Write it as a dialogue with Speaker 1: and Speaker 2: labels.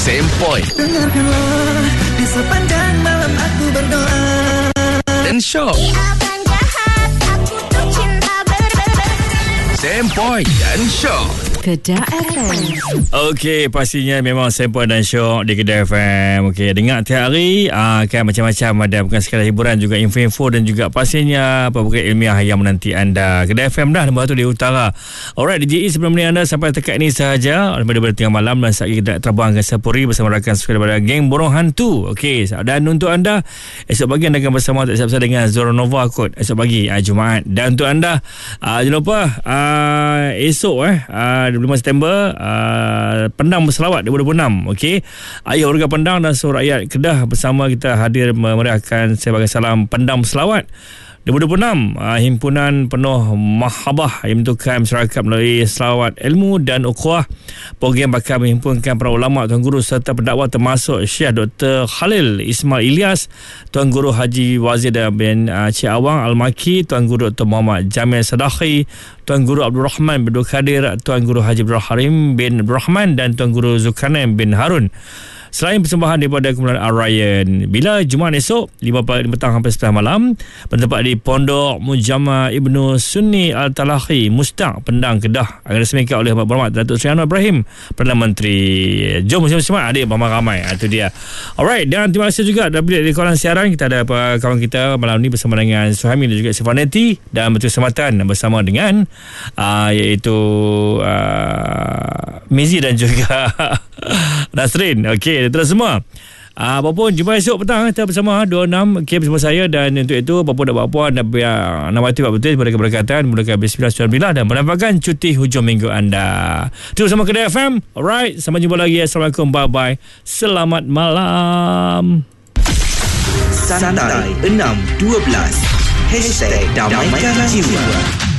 Speaker 1: Sempoi.
Speaker 2: Dengarkanlah di sepanjang malam aku berdoa.
Speaker 1: Dan Syok. Sempoi dan Syok.
Speaker 3: Kedah FM.
Speaker 4: Okey, pastinya memang Sempoi dan Syok di Kedah FM. Okey, dengar tiap hari kan macam-macam ada, bukan sekadar hiburan, juga info-info dan juga pastinya apa-apa ilmiah yang menanti anda. Kedah FM dah nombor 1 di utara. Alright, DJE sebelum ni anda sampai tekat ini sahaja daripada tengah malam dan saat kita terbangkan Sepuri bersama rakan sekali daripada geng Borong Hantu. Okey, dan untuk anda esok pagi anda akan bersama tak siap-siap dengan Zora Nova kot esok pagi Jumaat. Dan untuk anda jangan lupa esok 25 September Pendang Berselawat 2026. Okey, ayah warga Pendang dan seluruh rakyat Kedah bersama kita hadir memeriahkan sebagai salam Pendang Berselawat 2026. Himpunan penuh mahabah yang bentukkan masyarakat melalui selawat ilmu dan ukhuwah. Program bakal menghimpunkan para ulama, tuan guru serta pendakwa termasuk Syekh Dr. Khalil Ismail Ilyas, Tuan Guru Haji Wazir bin Cik Awang Al-Maki, Tuan Guru Dr. Muhammad Jamil Sadakhi, Tuan Guru Abdul Rahman bin Kadir, Tuan Guru Haji Abdul Harim bin Abdul Rahman dan Tuan Guru Zulkarnain bin Harun. Selain persembahan daripada kumpulan Ar-Ryan. Bila Jumaat esok 5 petang sampai 9 malam bertempat di Pondok Mujama Ibnu Sunni Al-Talakhi Mustaq Pendang Kedah akan diresmikan oleh Berhormat Datuk Seri Anwar Ibrahim, Perdana Menteri. Jom bersama-sama adik ramai-ramai. Itu dia. Alright, dan terima kasih juga di kawalan siaran kita ada kawan kita malam ni bersama dengan Suhaimi dan juga Sifaneti, dan berkesempatan bersama dengan iaitu Mizi dan juga Nasrin. Okey, terus semua. Apapun, jumpa esok petang kita bersama 26 bersama saya. Dan untuk itu apapun nak buat apa, nak mati buat betul, diberikan keberkatan, mudahkan bismillah dan mendapatkan cuti hujung minggu anda. Terus sama Kedah FM. Alright, sampai jumpa lagi. Assalamualaikum, bye bye, selamat malam.
Speaker 5: Santai 612 #Damaikan Jiwa.